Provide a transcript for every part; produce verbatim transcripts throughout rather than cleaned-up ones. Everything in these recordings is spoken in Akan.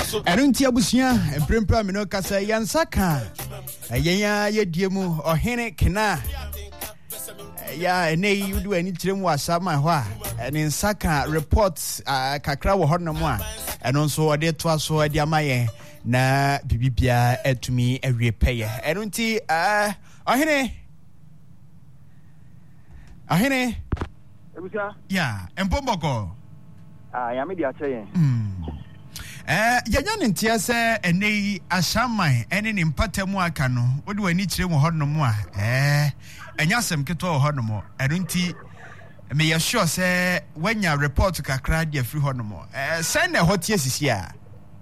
Erunti abusia emprempra me no kasa yansaka yenya yediemu ohene kena ya enei udu ani tiremu asama ho a ene nsaka reports kakra wo hono mu a eno nso ode to aso ade amaye na bibibia etumi awie peye erunti ah ohene ohene ebusia ya empomboko ah ya me dia cheye mm Eh yanya ntia se enei ashaman ene ni mpatamu aka no wode wani kire mu honom a eh enyasem keto honom erunti me ya sure se wanya report kakra dia free honom eh send na hotie sisi a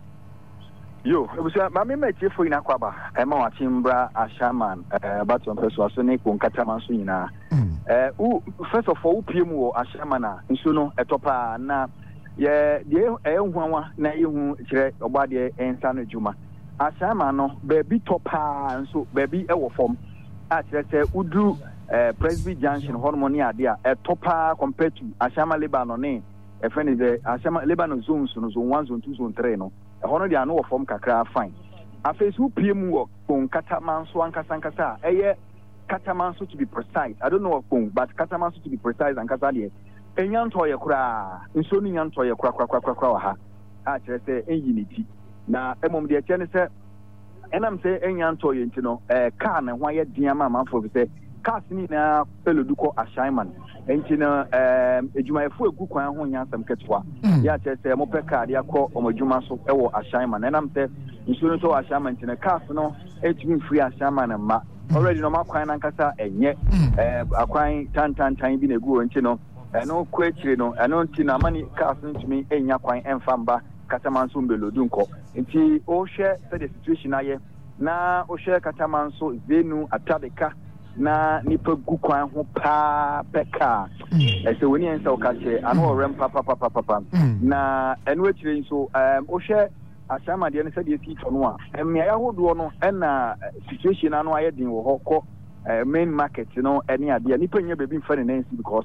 yo ebusia ma me me chefo ina kwaba e ma wa chimbra ashaman eh baton peso so ne ko nkata man so nyina eh u first of all u pm wo ashaman a nso no etopa na ye de ehunwa na ehu kire ogbade ensa no juma asama no baby topa nso baby ewo form a kire se udu eh Presby Junction hormone ade a etopa compared to asama Lebanon ne e friend is asama Lebanon zones no zone one zone two zone three no e hono dia no wo form kakra fine afesu pm wo kon katamanso ankasa ankasa eye katamanso to be precise I don't know kon but katamanso to be precise ankasa de enyanto ye kura nso ni nyanto ye kura kura kura kura wa ha a kire se enyiniti na emom de kire ne se enam se enyanto ye ntino eh car na ho ye diama manfo se cars ni na peloduko assignment entino eh ejumayefo egu kwan ho nyansam ketwa ya kire se mo pe car ya ko omodjuma so ewo assignment enam se nso no to assignment na cars no etumi free assignment ma already no makwan na nkasa enye eh akwan tan tan tan bi na egu ntino eno kwechire no eno nti na mani cars ntumi enya kwan enfamba katamanso mbelodu nko nti o hwe se the situation aye na o hwe katamanso zenu atadeka na nipa gu kwan ho pa peka ese woni ensa o kache ano rem pa pa pa pa pa na eno echire nso um o hwe asama de ne se de si to no a emia ya hodo no na situation ano aye din wo hoko main market no eni ade nipa nya bebi mfa ne nansi because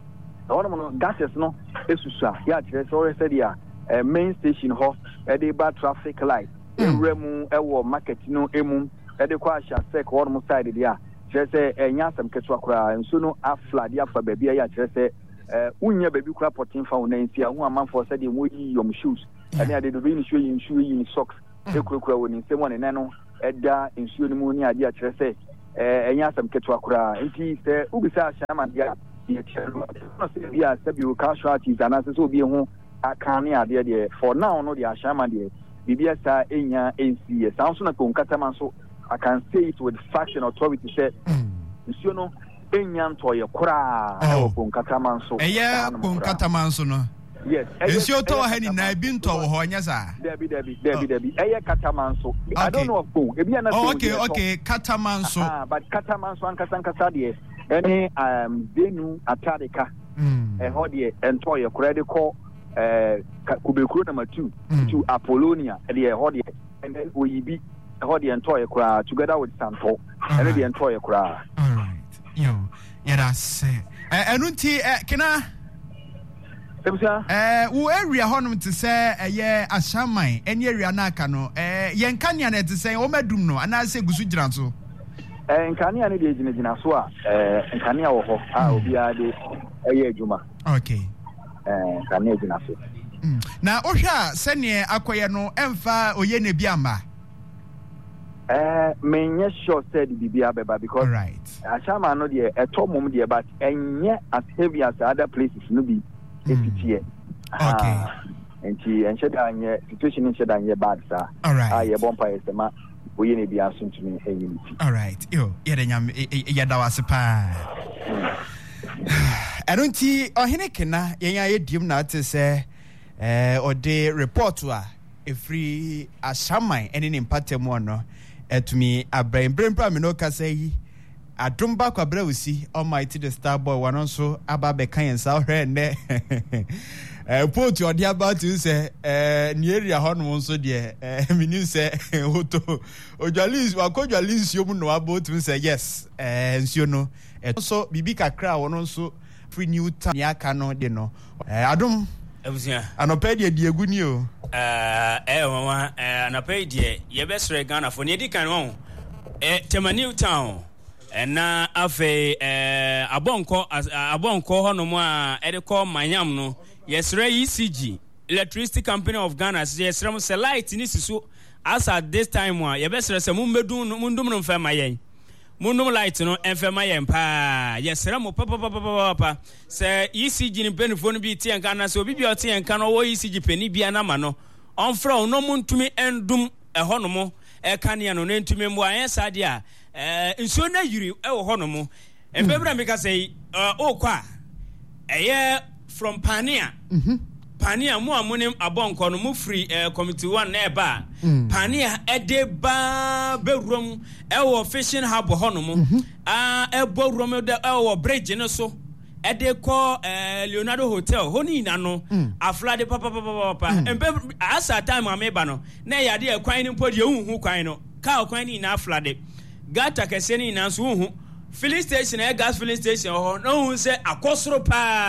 all no gases no esusa ya kire so said ya main station ho e dey ba traffic light ewremu ewo market no emu e dey kwa sha sek all mo side dia kire se enya asem ketwa kura nso no afla dia fa baabi ya kire se unya baabi kura potin fa wo nansi a hu amanfo said mo yi yom shoes ani ade do bi shoe yin shoe yin socks e kura kura woni nsem woni nano eda nsuo no mu ni ade kire se enya asem ketwa kura nti se ubisa shama dia ye chero no se bia se bi o casualties ana se so bi hu akane ade de for now no dia shama de bibia sa enya nca sounds na ko nkatama so I can say it with fact and authority say nsuo no enya ntoye kura e wo ko nkatama so eye ko nkatama so no yes nsuo to ha ni na bi nto wo ho nya sa debi debi debi debi eye katama so I don't know of ko e bia na oh, okay okay katama so ah but katama so ankasa ankasa de any um Zenu Atadeka eh ho de entoye kura de ko eh kubekuro number two to Apollonia de ho de and then Oyibi ho de entoye kura together with Santo and de entoye kura all right yo yeah that's eh enunti eh kena eh wo area honum te say eh ashaman eni area na aka no eh yen kania na te say o madum no ana se gusu giran so eh nkania ne de gina gina so a eh nkania wo ho a obi a de eye adwuma okay eh nkania gina so na ohwa sene akoye no emfa oye ne bi ama eh menye sure said bibia beba because right ashama no de eto mum de but enye as heavy as other places no bi efitie okay enti enche da anye situation enche da anye bad sa ah ye bompa yesema oye ne bia so ntumi enyi all right yo ye de nyam ye da wase pa Erunti ohene kena yenya ye dim na ate se eh ode report a efri ashaman ene ne mpatemu no etumi abrain brempra me no kasa yi adumba kwabra usi almighty the star boy one so aba be kan sa hwe ne eh put ode about to say eh ni area hono so de eh mini say hoto ojwalis wakojwalis yo mu no about to say yes eh nsio no so bibi kakra wono so free new town ya ka no de no eh adum Ebusia. Anope de die gu ni o. Eh eh mama eh anope de ye be sere Ghana for ne di kan won. Eh Tema New Town. Na afe eh abonko abonko ho no mo a e de call manyam no yesre E C G Electricity Company of Ghana yesre mo se light ni siso as at this time wa ye besre se mo medun mundum no mfa mayen mundum light no emfa mayen pa yesre mo papa papa papa se E C G ni benefo no bi ti enka na se obi bi oti enka no wo E C G peni bia na ma no onfra no muntumi endum e ho no mo e kania no ntumi mbo ayen sade a eh nso na yiri e wo ho no mo e bebra me ka say o kwa eye from Pania mhm Pania mo amonim abonko no mo free eh, committee one na eba mm. Pania e de ba bewrom e wo fishing hub ho no mo mm-hmm. ah e bewrom de e wo bridge no so e de ko eh, Leonardo Hotel ho ni na no mm. afla de papa papa papa mm. embe asa time ameba no na ya de kwan ni podi ehunhu kwan no ka kwan ni na afla de gata kese ni na so hu filling station e gas filling station ho no hu se akosoro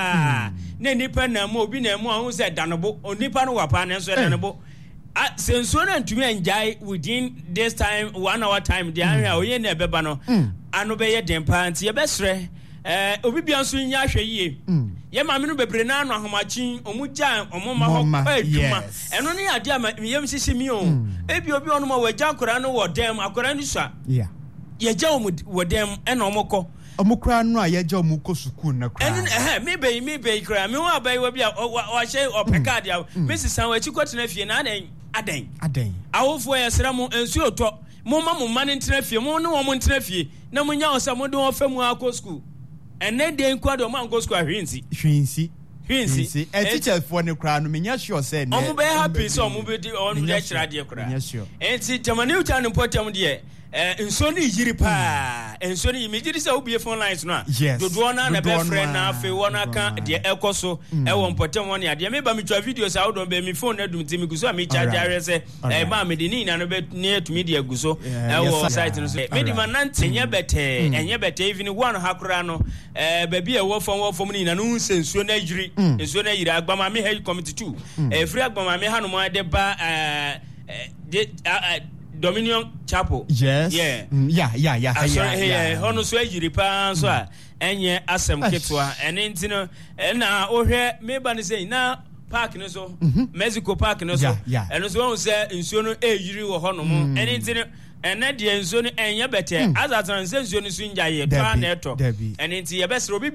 pa na nipa na mu obi na mu hu se danobo onipa no wapa na so danobo senso na ntumi enjai within this time one hour time dia hwe oye na ebeba no ano be ye dempa nti ye besre eh obi bia nso nya hwe yie ye ma me no bebre na ano ahomachi omugya omoma ho adwuma eno ne ade ama yem sisi mi o ebi obi ono ma wagya akora no wo dem akora ni so yeah ye gya wo dem ena omokọ omukra no a ye gya omukọ sukuu na kra enu eh me be me be kra me wa bai wa bia wa hye opeka dia Missus San wa chikọ tena fie na adan adan adan awofo ye sra mo ensu oto mo ma mo man tena fie mo ne wo mo tena fie na mo nya osa mo de wo fa mu akọ school ene de nkwa de mo akọ school ahwinsi hwinsi hwinsi e teacher for ne kra no menya sure say ne omo be happy so omo be di on de kra de kra enti Tema New Town important de eh nso ni yiri pa enso ni mi jiri se obie phone lines no a dodo na na be friend na afi wona ka de ekoso e won potem won ya de me ba mi twa videos a wodon be mi phone na dum ti mi guso mi charge are se e ba me de ni na no be ne to media guso e wo site no so me di man nante nya bete enye bete even one hakura no eh ba bi e wo phone wo phone ni na no nse nso na yiri nso na yiri agbama me head committee two e free agbama me hanu mo de ba eh de Dominion Chapel. Yes. Yeah. Mm, yeah, yeah, yeah. Uh, yeah, sorry, yeah. yeah. Hono so yiri pa so a enye asem ketwa. Ene ntino na ohwe meba ne sei na park no so. Mexico Park no so. Eno so won say nsuo no e yiri wo hono mo. Ene ntino ene de nsuo no enye bete. Azatan nsuo no so njaye pa na eto. Ene nti ye besro obi